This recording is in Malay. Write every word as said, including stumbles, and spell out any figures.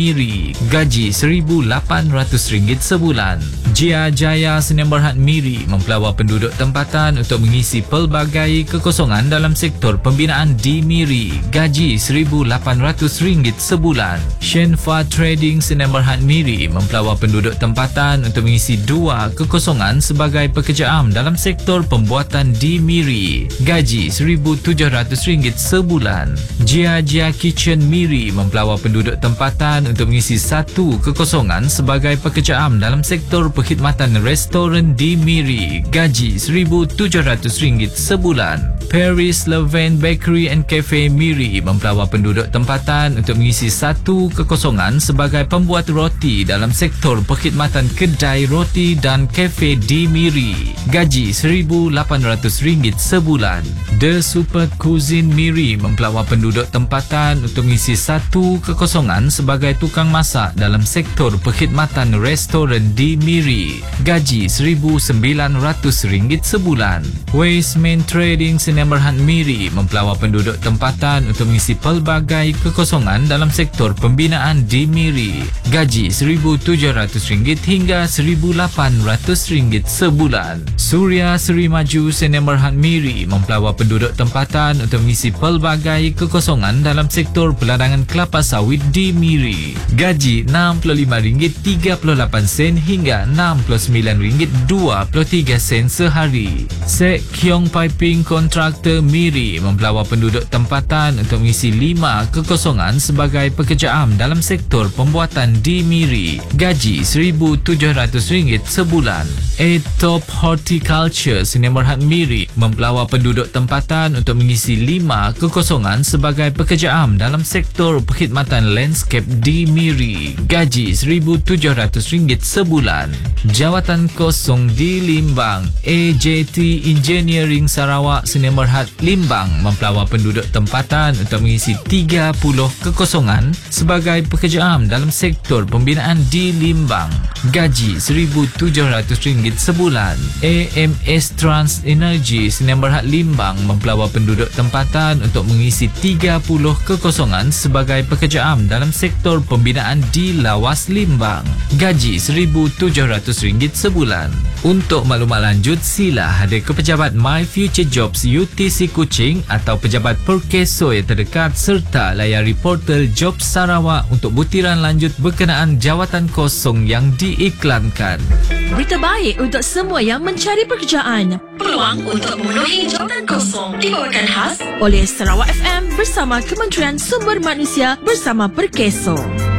Miri, gaji seribu lapan ratus ringgit sebulan. Jia Jaya Sdn Bhd Miri mempelawar penduduk tempatan untuk mengisi pelbagai kekosongan dalam sektor pembinaan di Miri, gaji seribu lapan ratus ringgit sebulan. Shenfa Trading Sdn Bhd Miri mempelawar penduduk tempatan untuk mengisi dua kekosongan sebagai pekerja am dalam sektor pembuatan di Miri, gaji seribu tujuh ratus ringgit sebulan. Jia Jia Kitchen Miri mempelawar penduduk tempatan untuk mengisi satu kekosongan sebagai pekerja am dalam sektor perkhidmatan restoran di Miri, gaji seribu tujuh ratus ringgit sebulan. Paris Levain Bakery and Cafe Miri mempelawar penduduk tempatan untuk mengisi satu kekosongan sebagai pembuat roti dalam sektor perkhidmatan kedai roti dan kafe di Miri, gaji seribu lapan ratus ringgit sebulan. The Super Cuisine Miri mempelawar penduduk tempatan untuk mengisi satu kekosongan sebagai tukang masak dalam sektor perkhidmatan restoran di Miri, gaji seribu sembilan ratus ringgit sebulan. Wasteman Trading Sdn Bhd Miri mempelawar penduduk tempatan untuk mengisi pelbagai kekosongan dalam sektor pembinaan di Miri, gaji seribu tujuh ratus ringgit hingga seribu lapan ratus ringgit sebulan. Surya Seri Maju Sdn Bhd Miri mempelawar penduduk tempatan untuk mengisi pelbagai kekosongan dalam sektor peladangan kelapa sawit di Miri, gaji enam puluh lima ringgit tiga puluh lapan sen hingga enam puluh sembilan ringgit dua puluh tiga sen sehari. Sek Kiong Piping Kontraktor Miri mempelawar penduduk tempatan untuk mengisi lima kekosongan sebagai pekerja am dalam sektor pembuatan di Miri, gaji seribu tujuh ratus ringgit sebulan. A-Top Horticulture Sdn Bhd Miri mempelawar penduduk tempatan untuk mengisi lima kekosongan sebagai pekerja am dalam sektor perkhidmatan landscape di Miri, gaji seribu tujuh ratus ringgit sebulan. Jawatan kosong di Limbang, A J T Engineering Sarawak Sdn Bhd Limbang mempelawar penduduk tempatan untuk mengisi tiga puluh kekosongan sebagai pekerja am dalam sektor pembinaan di Limbang, gaji seribu tujuh ratus ringgit sebulan. A M S Trans Energy Sdn Bhd Limbang mempelawar penduduk tempatan untuk mengisi tiga puluh kekosongan sebagai pekerja am dalam sektor pembinaan di Lawas Limbang, gaji seribu tujuh ratus ringgit sebulan. Untuk maklumat lanjut, sila hada ke pejabat My Future Jobs U T C Kuching atau pejabat Perkeso yang terdekat serta layari portal Jobs Sarawak untuk butiran lanjut berkenaan jawatan kosong yang diiklankan. Berita baik untuk semua yang mencari pekerjaan. Peluang untuk memenuhi jawatan kosong dibawakan khas oleh Sarawak F M bersama Kementerian Sumber Manusia bersama Perkeso.